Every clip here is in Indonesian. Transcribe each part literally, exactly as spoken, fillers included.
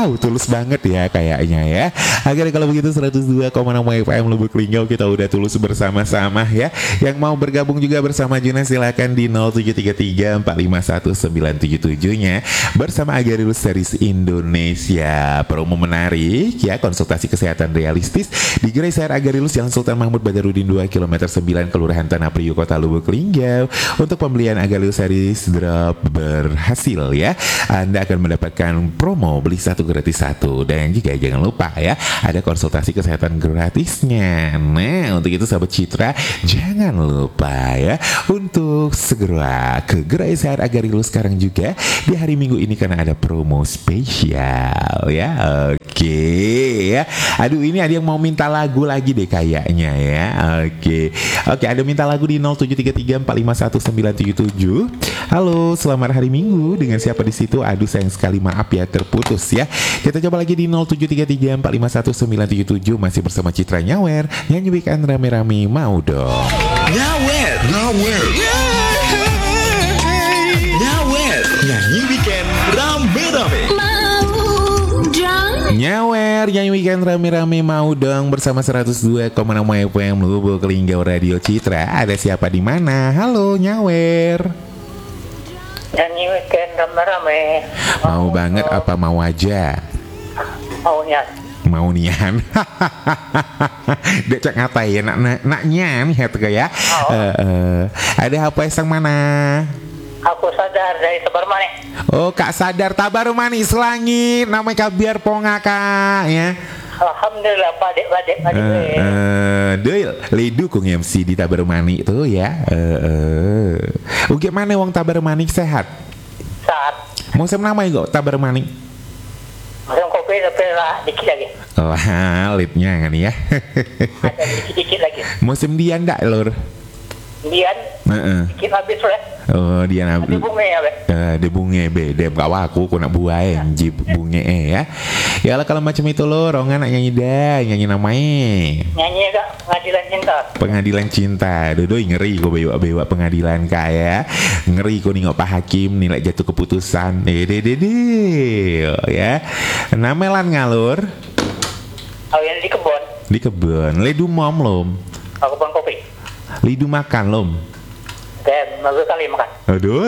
Wow, tulus banget ya kayaknya ya. Akhirnya kalau begitu seratus dua koma enam F M Lubuk Linggau kita udah tulus bersama-sama ya. Yang mau bergabung juga bersama Juna silakan di nol tujuh tiga tiga empat lima satu sembilan tujuh tujuh nya bersama Agarilus Series Indonesia. Promo menarik ya, konsultasi kesehatan realistis di Gerai Sehat Agarilus Jalan Sultan Mahmud Badarudin dua kilometer sembilan Kelurahan Tanah Priok Kota Lubuk Linggau. Untuk pembelian Agarilus Series Drop berhasil ya, Anda akan mendapatkan promo beli satu gratis satu. Dan juga jangan lupa ya, ada konsultasi kesehatan gratisnya. Nah, untuk itu sahabat Citra, jangan lupa ya untuk segera ke Gerai Sehat Agarilus sekarang juga di hari Minggu ini karena ada promo spesial ya. Oke ya. Aduh, ini ada yang mau minta lagu lagi deh kayaknya ya. Oke. Oke, ada minta lagu di nol tujuh tiga tiga empat lima satu sembilan tujuh tujuh. Halo, selamat hari Minggu. Dengan siapa di situ? Aduh, sayang sekali, maaf ya terputus ya. Kita coba lagi di nol tujuh tiga tiga empat lima satu sembilan tujuh tujuh masih bersama Citra Nyawer. Nyanyi weekend rame-rame mau dong. Nyawer, nyawer, nyawer, nyanyi weekend rame-rame. Nyawer, nyanyi weekend rame-rame mau dong bersama seratus dua koma enam F M Lubuk Linggau Radio Citra. Ada siapa di mana? Halo, Nyawer. Nyanyi weekend rame-rame. Mau banget apa mau aja? Maunya. Mau nian. Dek cak ngatain nak nak nak nyan het ya. Oh. Uh, uh, ada apa yang mana? Aku sadar dari sebar mana? Oh, Kak Sadar Tabar Manis Langit. Namanya kabiar pongaka ya. Alhamdulillah padek padek padek. Eh, uh, Deul, ledu kung M C di Tabar Manik tuh ya. Eh, uh, uh. Ugi mana wong Tabar Manik sehat? Saat. Mau sem nama kok Tabar Manik? Masuk kopi tapi lah dikit lagi. Wah, lipnya kan ya. Ada dikit-dikit lagi. Musim dian dak lur. Dian. Heeh. Dikit habis sudah. Oh, dian Ada habis. bunga ya, Be. Eh, de bunge be, dem gak waku ku nak buai jib bunge eh ya. Ya lah kalau macam itu lo, rongan nak nyanyi dah, nyanyi namanya. Nyanyi kak pengadilan cinta. Pengadilan cinta, dodoi ngeri ku bewa-bewa pengadilan kaya. Ngeri ku nengok Pak Hakim nilai jatuh keputusan. Eh de de de. Ya. Namelan ngalur Oh yang di kebun. di kebun. Ledu mom lom. Aku bang kopi. Lidu makan lom. Dan bagus kali makan. Aduh,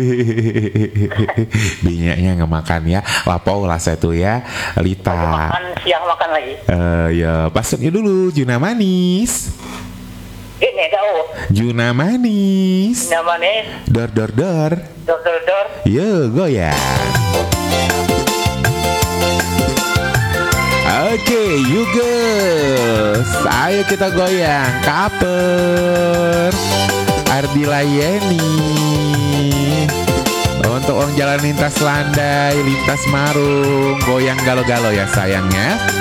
binyaknya nggak makan ya. Lapau lah saya tuh ya. Lita. Makan siang makan lagi. Uh, ya pasutnya dulu Juna Manis. Ini tahu. Juna Manis. Namanya Dor dor dor. dor dor dor. Yo goyang. Oke, okay, you girls, ayo kita goyang. Kaper Ardila Yeni. Untuk orang jalan lintas landai, lintas marung, goyang galo-galo ya sayangnya.